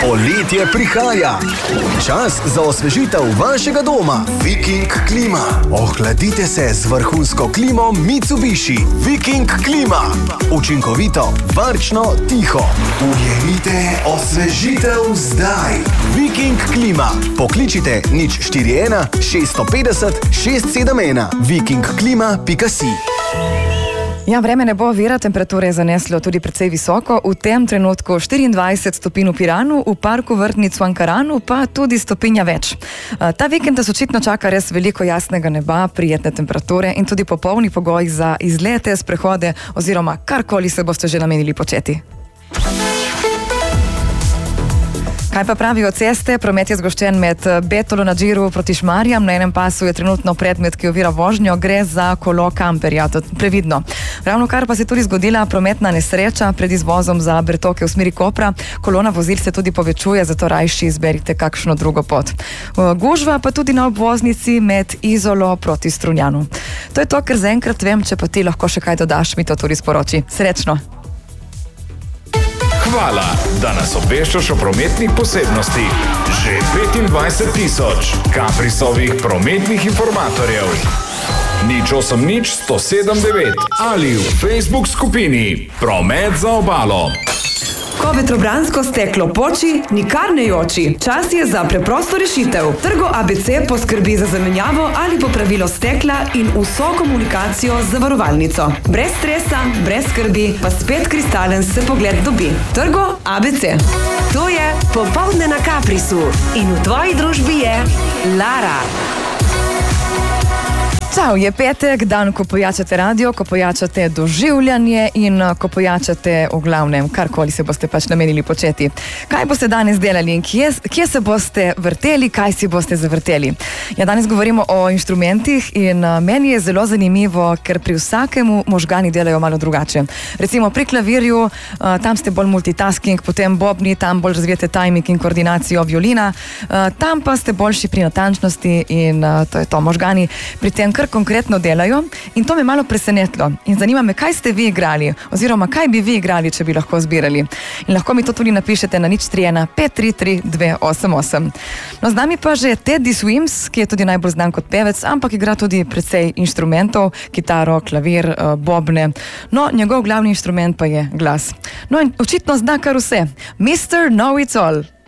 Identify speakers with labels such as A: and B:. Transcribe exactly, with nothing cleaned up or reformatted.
A: Poletje prihaja. Čas za osvežitev vašega doma. Viking klima. Ohladite se z vrhunsko klimo Mitsubishi. Viking klima. Učinkovito, varčno, tiho. Ujemite osvežitev zdaj. Viking klima. Pokličite nič štiri ena šest petdeset šest sedem ena. viking klima pika si.
B: Ja, vreme ne bo ovira, temperature je zaneslo tudi precej visoko. V tem trenutku štiriindvajset stopinj v Piranu, v parku vrtnic v Ankaranu pa tudi stopinja več. Ta vikend nas očitno čaka res veliko jasnega neba, prijetne temperature in tudi popolni pogoji za izlete, sprehode oziroma karkoli se boste že namenili početi. Kaj pa pravijo ceste? Promet je zgoščen med Betolo na Džiru proti Šmarjam. Na enem pasu je trenutno predmet, ki ovira vožnjo. Gre za kolo kamperja. Previdno. Ravno kar pa se tudi zgodila prometna nesreča pred izvozom za Bertoke v smeri Kopra. Kolona vozil se tudi povečuje, zato rajši izberite kakšno drugo pot. Gužva pa tudi na obvoznici med Izolo proti Strunjanu. To je to, kar zaenkrat vem, če pa ti lahko še kaj dodaš, mi to tudi sporoči. Srečno!
C: Hvala, da nas obveščaš o prometnih posebnostih. Že petindvajset tisoč Caprisovih prometnih informatorjev. nič osem nič sto sedem devet ali v Facebook skupini Promet za obalo.
D: Ko vetrobransko steklo poči, nikar ne joči. Čas je za preprosto rešitev. Trgo A B C poskrbi za zamenjavo ali popravilo stekla in vso komunikacijo z zavarovalnico. Brez stresa, brez skrbi, pa spet kristalen se pogled dobi. Trgo A B C.
E: To je Popoldne na Caprisu in v tvoji družbi je Lara.
B: Čau, je petek, dan, ko pojačate radio, ko pojačate doživljanje in ko pojačate v glavnem, karkoli se boste pač namenili početi. Kaj boste danes delali in kje, kje se boste vrteli, kaj si boste zavrteli? Ja, danes govorimo o inštrumentih in meni je zelo zanimivo, ker pri vsakemu možgani delajo malo drugače. Recimo pri klavirju, tam ste bolj multitasking, potem bobni, tam bolj razvijete timing in koordinacijo violina, tam pa ste boljši pri natančnosti in to je to, možgani pri tem kar konkretno delajo in to me malo presenetilo. In zanima me, kaj ste vi igrali oziroma kaj bi vi igrali, če bi lahko zbirali. In lahko mi to tudi napišete na nič tri ena pet tri tri dve osem osem. No, z nami pa že Teddy Swims, ki je tudi najbolj znan kot pevec, ampak igra tudi precej inštrumentov, kitaro, klavir, bobne. No, njegov glavni inštrument pa je glas. No in očitno zna kar vse. mister Know It All.